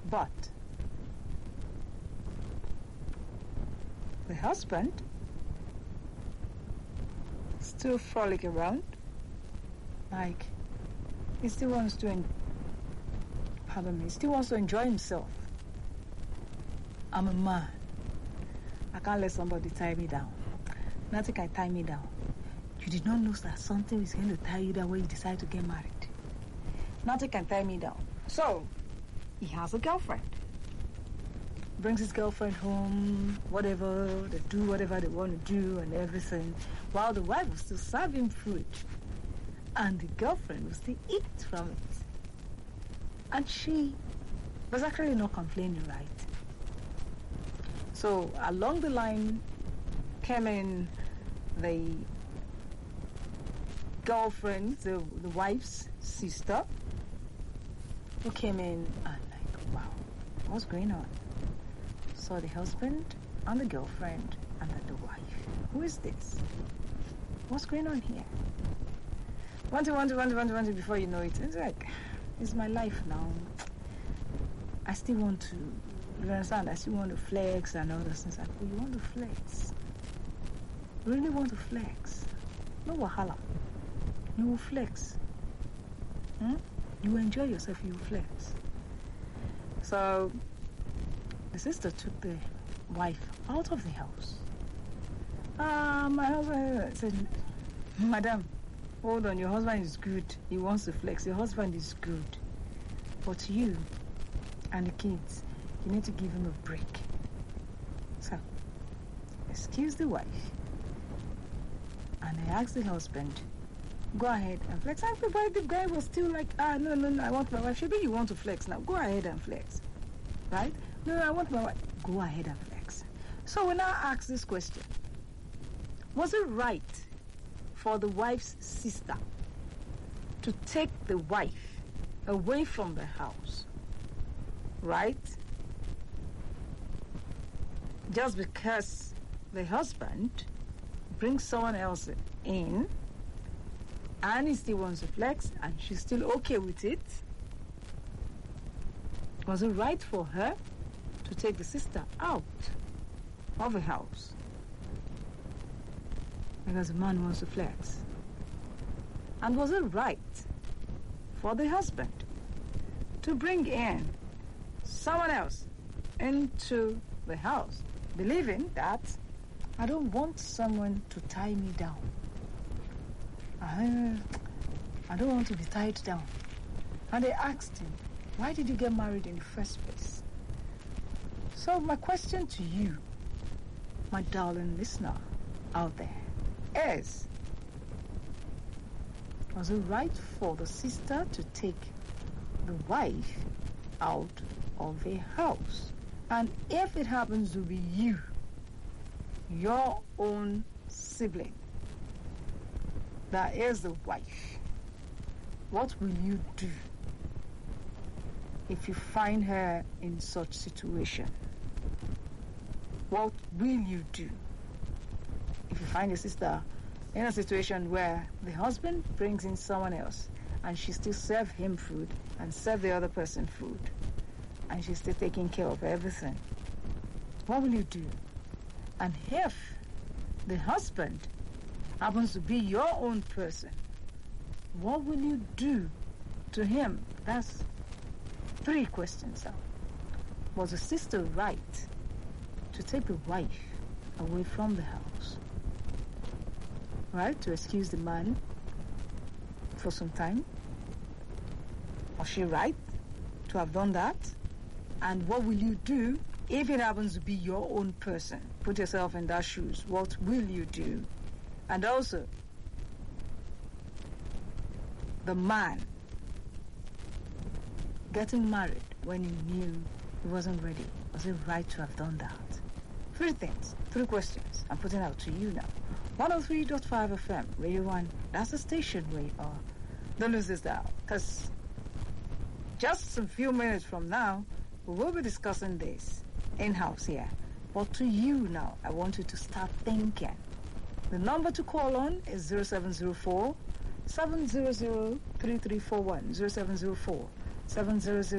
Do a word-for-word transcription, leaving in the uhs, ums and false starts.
But the husband still frolic around, like he still wants to en- pardon me, he still wants to enjoy himself. I'm a man. I can't let somebody tie me down. Nothing can tie me down. You did not know that something is going to tie you down when you decide to get married. Nothing can tie me down. So, he has a girlfriend. Brings his girlfriend home, whatever, they do whatever they want to do and everything, while the wife will still serve him food. And the girlfriend will still eat from it. And she was actually not complaining, right? So, along the line came in the girlfriend, the, the wife's sister, who came in and like, wow, what's going on? Saw the husband and the girlfriend and then the wife. Who is this? What's going on here? Want to, want to, want to, want to, want to, before you know it, it's like, it's my life now. I still want to, you understand, I still want to flex and all those things. Like, oh, you want to flex? You really want to flex? No wahala. You will flex. Hmm? You enjoy yourself, you will flex. So, the sister took the wife out of the house. Ah, uh, my husband said, Madam, hold on, your husband is good. He wants to flex. Your husband is good. But you and the kids, you need to give him a break. So, excuse the wife. And I asked the husband, go ahead and flex. And the guy was still like, ah, no, no, no, I want my wife. Maybe you want to flex now. Go ahead and flex. Right? No, no, I want my wife. Go ahead and flex. So we now ask this question. Was it right for the wife's sister to take the wife away from the house? Right? Just because the husband brings someone else in and he still wants to flex and she's still okay with it. Was it right for her to take the sister out of the house because the man wants to flex? And was it right for the husband to bring in someone else into the house, believing that I don't want someone to tie me down. I, I don't want to be tied down. And they asked him, why did you get married in the first place? So my question to you, my darling listener out there, is, was it right for the sister to take the wife out of the house? And if it happens to be you, your own sibling, that is the wife, what will you do if you find her in such situation? What will you do if you find your sister in a situation where the husband brings in someone else and she still serves him food and serves the other person food and she's still taking care of everything? What will you do? And if the husband happens to be your own person, what will you do to him? That's three questions now. Was the sister right to take the wife away from the house? Right? To excuse the man for some time? Was she right to have done that? And what will you do if it happens to be your own person? Put yourself in that shoes. What will you do? And also, the man getting married when he knew he wasn't ready. Was it right to have done that? Three things, three questions I'm putting out to you now. one oh three point five F M, Radio one, that's the station where you are. Don't lose this down, because just a few minutes from now, we will be discussing this in-house here. But to you now, I want you to start thinking. The number to call on is zero seven zero four, seven zero zero, three three four one, zero seven zero four, seven zero zero